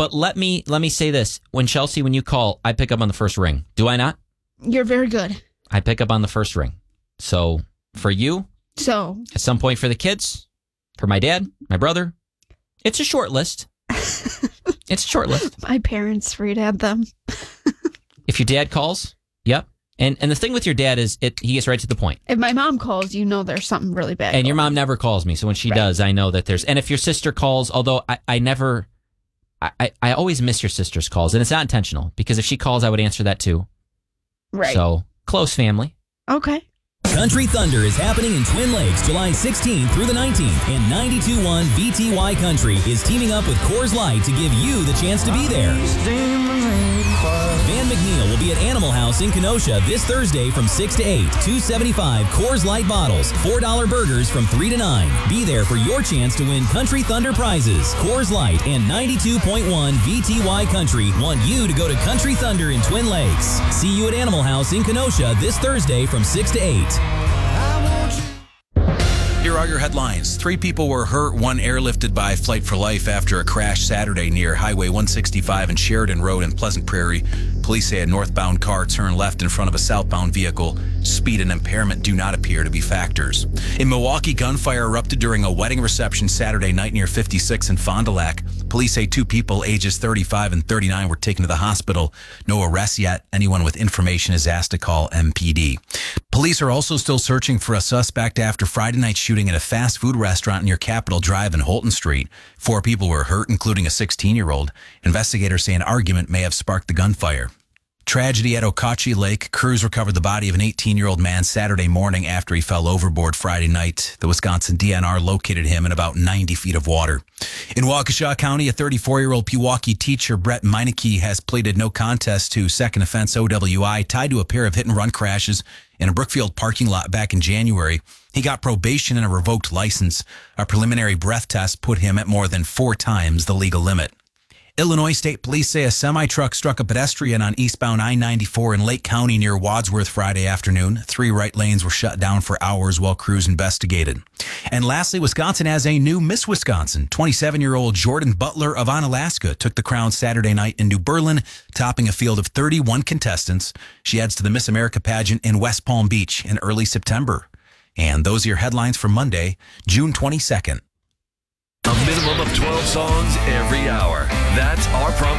But let me say this. When you call, I pick up on the first ring. Do I not? You're very good. I pick up on the first ring. So for you, at some point for the kids, for my dad, my brother, it's a short list. It's a short list. My parents read at them. If your dad calls, yep. And the thing with your dad is he gets right to the point. If my mom calls, you know there's something really bad. And your mom never calls me. So when she does, I know that there's... And if your sister calls, although I always miss your sister's calls. And it's not intentional. Because if she calls, I would answer that too. Right. So, close family. Okay. Country Thunder is happening in Twin Lakes July 16th through the 19th. And 92.1 VTY Country is teaming up with Coors Light to give you the chance to be there. Van McNeil will be at Animal House in Kenosha this Thursday from 6 to 8. $2.75 Coors Light bottles, $4 burgers from 3 to 9. Be there for your chance to win Country Thunder prizes. Coors Light and 92.1 VTY Country want you to go to Country Thunder in Twin Lakes. See you at Animal House in Kenosha this Thursday from 6 to 8. Here are your headlines. 3 people were hurt, 1 airlifted by Flight for Life after a crash Saturday near Highway 165 and Sheridan Road in Pleasant Prairie. Police say a northbound car turned left in front of a southbound vehicle. Speed and impairment do not appear to be factors. In Milwaukee, gunfire erupted during a wedding reception Saturday night near 56 in Fond du Lac. Police say 2 people, ages 35 and 39, were taken to the hospital. No arrests yet. Anyone with information is asked to call MPD. Police are also still searching for a suspect after Friday night shooting at a fast food restaurant near Capitol Drive and Holton Street. 4 people were hurt, including a 16-year-old. Investigators say an argument may have sparked the gunfire. Tragedy at Okauchee Lake. Crews recovered the body of an 18-year-old man Saturday morning after he fell overboard Friday night. The Wisconsin DNR located him in about 90 feet of water. In Waukesha County, a 34-year-old Pewaukee teacher, Brett Meineke, has pleaded no contest to second offense OWI tied to a pair of hit-and-run crashes in a Brookfield parking lot back in January. He got probation and a revoked license. A preliminary breath test put him at more than 4 times the legal limit. Illinois State Police say a semi-truck struck a pedestrian on eastbound I-94 in Lake County near Wadsworth Friday afternoon. 3 right lanes were shut down for hours while crews investigated. And lastly, Wisconsin has a new Miss Wisconsin. 27-year-old Jordan Butler of Onalaska took the crown Saturday night in New Berlin, topping a field of 31 contestants. She adds to the Miss America pageant in West Palm Beach in early September. And those are your headlines for Monday, June 22nd. A minimum of 12 songs every hour. That's our promise.